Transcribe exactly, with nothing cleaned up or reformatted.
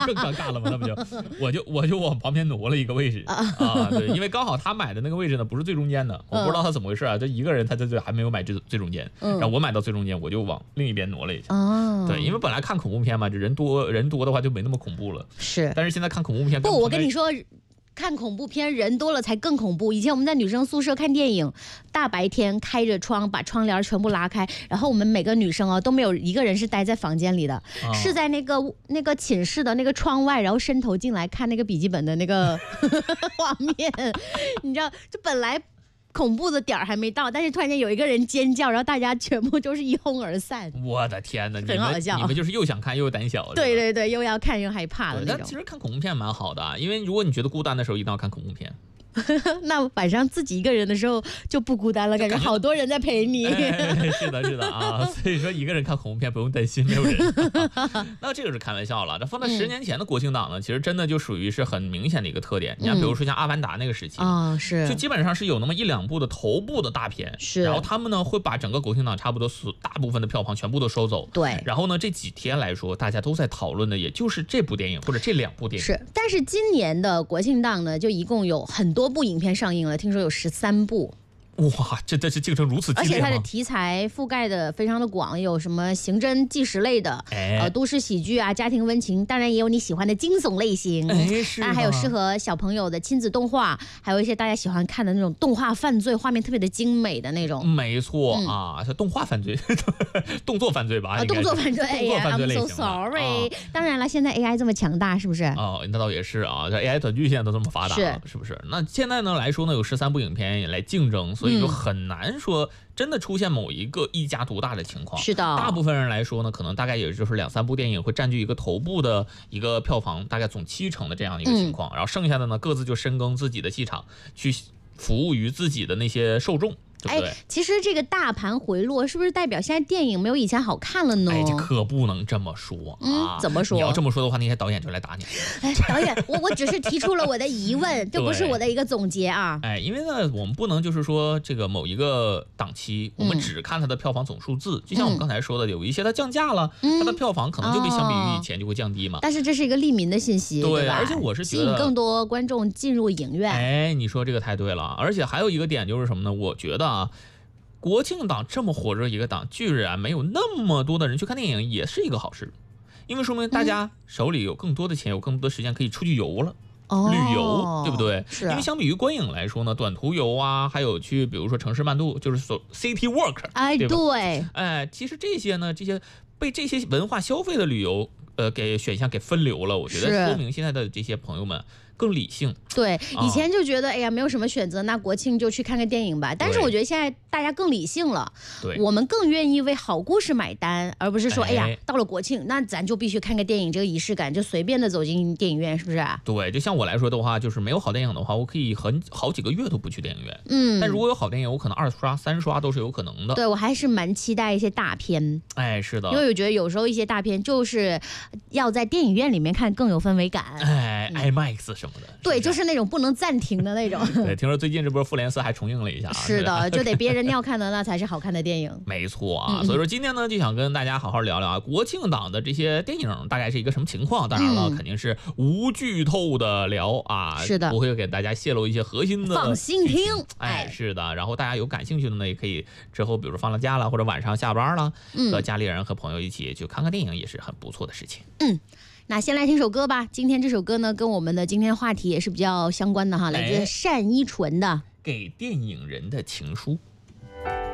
更尴尬了吗？那不就我就我就往旁边挪了一个位置啊，对，因为刚好他买的那个位置呢不是最中间的，我不知道他怎么回事啊，就一个人他就还没有买最最中间，然后我买到最中间，我就往另一边挪了一下。哦，对，因为本来看恐怖片嘛，这人多人多的话就没那么恐怖了。 是， 但是现在看恐怖片， 不，我跟你说。看恐怖片人多了才更恐怖。以前我们在女生宿舍看电影，大白天开着窗，把窗帘全部拉开，然后我们每个女生哦都没有一个人是待在房间里的，哦、是在那个那个寝室的那个窗外，然后伸头进来看那个笔记本的那个画面，你知道，就本来。恐怖的点儿还没到，但是突然间有一个人尖叫，然后大家全部都是一哄而散。 我的天哪， 很好笑！ 你们就是又想看又胆小。 对对对，又要看又害怕的那种。 但其实看恐怖片蛮好的，因为如果你觉得孤单的时候，一定要看恐怖片。 那晚上自己一个人的时候就不孤单了，感觉好多人在陪你。 哎、是的，是的啊，所以说一个人看恐怖片不用担心没有人。啊、那这个是开玩笑了。这放在十年前的国庆档呢，嗯、其实真的就属于是很明显的一个特点。你看，比如说像《阿凡达》那个时期啊、嗯哦，是， 就基本上是有那么一两部的头部的大片， 是， 然后他们呢会把整个国庆档差不多所大部分的票房全部都收走。 对， 然后呢这几天来说，大家都在讨论的也就是这部电影或者这两部电影。 是，但是今年的国庆档呢，就一共有很多部影片上映。听说有十三部， 哇，这这是竞争如此激烈吗？ 而且它的题材覆盖的非常的广，有什么刑侦纪实类的，哎、呃，都市喜剧啊，家庭温情，当然也有你喜欢的惊悚类型， 哎，是， 当然还有适合小朋友的亲子动画，还有一些大家喜欢看的那种动画犯罪，画面特别的精美的那种。 没错、嗯、啊，是动画犯罪，动作犯罪吧？ 啊，动作犯罪， 动作犯罪类型。 I'm so sorry、啊。当然了，现在 A I 这么强大，是不是？ 哦，那倒也是啊，这 A I 短剧现在都这么发达了，是, 是不是？那现在呢来说呢，有十三部影片来竞争，所以就很难说真的出现某一个一家独大的情况。 是的， 大部分人来说呢，可能大概也就是两三部电影会占据一个头部的一个票房，大概总七成的这样一个情况，嗯、然后剩下的呢各自就深耕自己的戏场，去服务于自己的那些受众。对对，哎， 其实这个大盘回落是不是代表现在电影没有以前好看了呢？ 哎，这可不能这么说啊！ 嗯、怎么说？ 你要这么说的话，那些导演就来打你。 哎，导演，我我只是提出了我的疑问，这不是我的一个总结啊。 哎，因为呢，我们不能就是说这个某一个档期，我们只看它的票房总数字，嗯、就像我们刚才说的，有一些它降价了，嗯、它的票房可能就比相比于以前就会降低嘛。 但是这是一个利民的信息， 对， 对吧？ 而且我是觉得吸引更多观众进入影院。 哎，你说这个太对了，而且还有一个点就是什么呢？我觉得啊。国庆档这么火热一个档，居然没有那么多的人去看电影，也是一个好事，因为说明大家手里有更多的钱，有更多的时间可以出去游了。 哦、 旅游，对不对？ 是、啊， 因为相比于观影来说呢，短途游啊，还有去比如说城市漫步，就是所 city walk， 哎， 对吧， 对， 哎，其实这些呢，这些被这些文化消费的旅游，呃，给选项给分流了，我觉得说明现在的这些朋友们更理性。 对，以前就觉得、啊、哎呀没有什么选择，那国庆就去看个电影吧。但是我觉得现在大家更理性了， 对， 我们更愿意为好故事买单，而不是说 哎, 哎呀到了国庆那咱就必须看个电影，这个仪式感就随便的走进电影院，是不是、啊？ 对，就像我来说的话，就是没有好电影的话，我可以很好几个月都不去电影院。 嗯， 但如果有好电影，我可能二刷三刷都是有可能的。 对，我还是蛮期待一些大片。 哎，是的， 因为我觉得有时候一些大片就是要在电影院里面看更有氛围感。 哎、嗯、，IMAX 什么的。 对，就是那种不能暂停的那种。 对，听说最近这波复联四还重映了一下。 是的，就得别人要看的那才是好看的电影。 没错啊，所以说今天呢就想跟大家好好聊聊啊，国庆档的这些电影大概是一个什么情况。当然了，嗯、肯定是无剧透的聊啊， 是的， 不会给大家泄露一些核心的。 放心听。 哎，是的。然后大家有感兴趣的呢，也可以之后比如说放了假了，或者晚上下班了，嗯、和家里人和朋友一起去看看电影，也是很不错的事情。 嗯。那先来听首歌吧。今天这首歌呢，跟我们的今天话题也是比较相关的哈，来自单依纯的《 给电影人的情书》。